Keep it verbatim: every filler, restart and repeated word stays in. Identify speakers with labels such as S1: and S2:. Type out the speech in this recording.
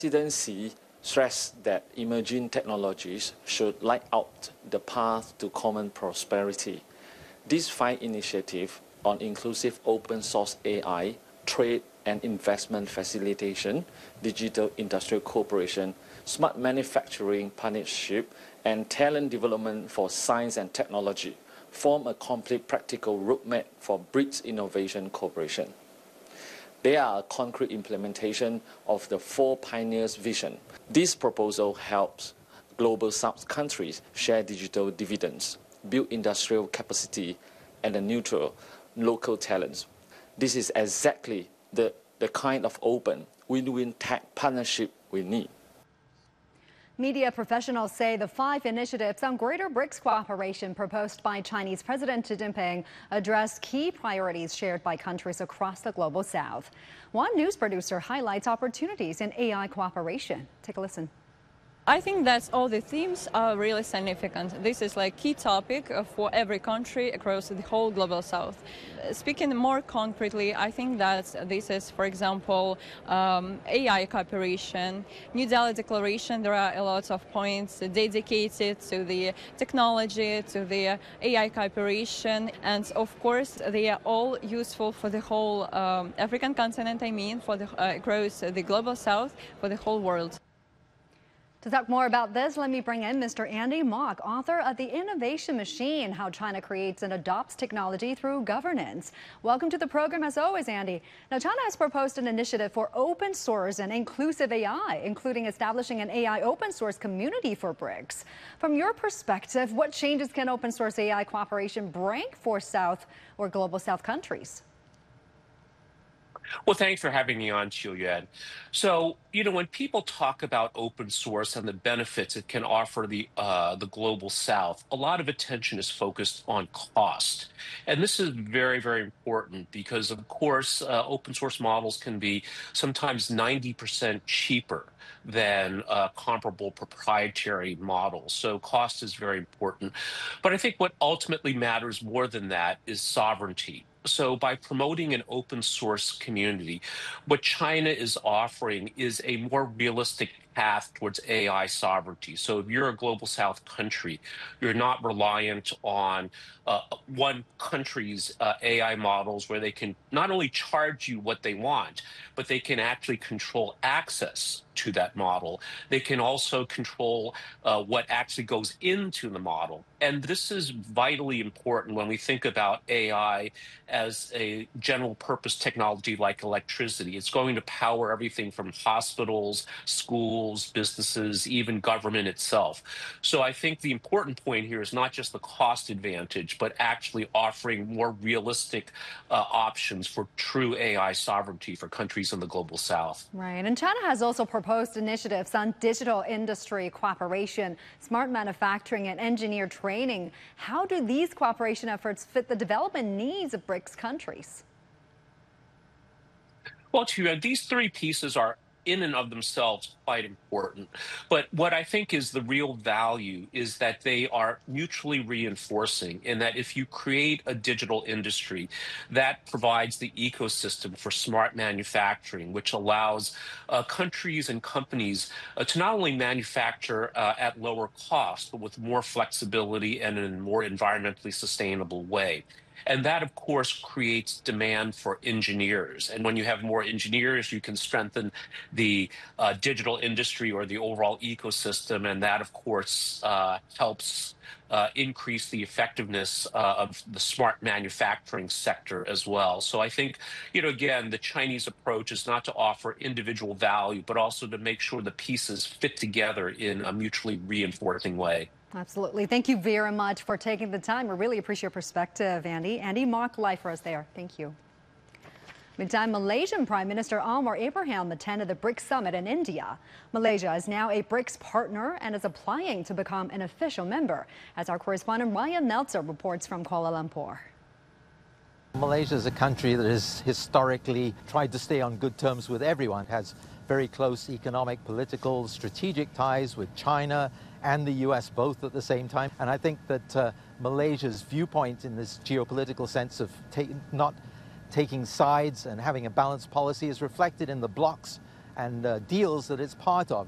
S1: President Xi stressed that emerging technologies should light out the path to common prosperity. These five initiatives on inclusive open source A I, trade and investment facilitation, digital industrial cooperation, smart manufacturing partnership, and talent development for science and technology form a complete practical roadmap for BRICS Innovation Cooperation. They are a concrete implementation of the Four Pioneers vision. This proposal helps Global South countries share digital dividends, build industrial capacity, and nurture local talents. This is exactly the, the kind of open, win-win tech partnership we need.
S2: Media professionals say the five initiatives on greater BRICS cooperation proposed by Chinese President Xi Jinping address key priorities shared by countries across the Global South. One news producer highlights opportunities in A I cooperation. Take a listen.
S3: I think that all the themes are really significant. This is like key topic for every country across the whole Global South. Speaking more concretely, I think that this is, for example, um, A I cooperation, New Delhi Declaration. There are a lot of points dedicated to the technology, to the A I cooperation, and of course they are all useful for the whole um, African continent. I mean, for the uh, across the Global South, for the whole world.
S2: To talk more about this, let me bring in Mister Andy Mok, author of The Innovation Machine, How China Creates and Adopts Technology Through Governance. Welcome to the program as always, Andy. Now, China has proposed an initiative for open source and inclusive A I, including establishing an A I open source community for BRICS. From your perspective, what changes can open source A I cooperation bring for South or Global South countries?
S4: Well, thanks for having me on, Qiuyuan. So, you know, when people talk about open source and the benefits it can offer the uh, the Global South, a lot of attention is focused on cost. And this is very, very important because, of course, uh, open source models can be sometimes ninety percent cheaper than uh, comparable proprietary models. So cost is very important. But I think what ultimately matters more than that is sovereignty. So by promoting an open source community, what China is offering is a more realistic path towards A I sovereignty. So if you're a Global South country, you're not reliant on uh, one country's uh, A I models where they can not only charge you what they want, but they can actually control access to that model. They can also control uh, what actually goes into the model. And this is vitally important when we think about A I as a general purpose technology like electricity. It's going to power everything from hospitals, schools, businesses, even government itself. So I think the important point here is not just the cost advantage, but actually offering more realistic uh, options for true A I sovereignty for countries in the Global South.
S2: Right. And China has also proposed initiatives on digital industry cooperation, smart manufacturing, and engineer training. How do these cooperation efforts fit the development needs of BRICS countries?
S4: Well, Qiuyuan, these three pieces are in and of themselves quite important. But what I think is the real value is that they are mutually reinforcing, in that if you create a digital industry that provides the ecosystem for smart manufacturing, which allows uh, countries and companies uh, to not only manufacture uh, at lower cost, but with more flexibility and in a more environmentally sustainable way. And that, of course, creates demand for engineers. And when you have more engineers, you can strengthen the uh, digital industry or the overall ecosystem. And that, of course, uh, helps uh, increase the effectiveness uh, of the smart manufacturing sector as well. So I think, you know, again, the Chinese approach is not to offer individual value, but also to make sure the pieces fit together in a mutually reinforcing way.
S2: Absolutely. Thank you very much for taking the time. We really appreciate your perspective, Andy. Andy Mok live for us there. Thank you. Meantime, Malaysian Prime Minister Anwar Ibrahim attended the BRICS summit in India. Malaysia is now a BRICS partner and is applying to become an official member, as our correspondent Ryan Meltzer reports from Kuala Lumpur.
S5: Malaysia is a country that has historically tried to stay on good terms with everyone, has very close economic, political, strategic ties with China and the U S both at the same time. And I think that uh, Malaysia's viewpoint in this geopolitical sense of ta not taking sides and having a balanced policy is reflected in the bloc's and uh, deals that it's part of.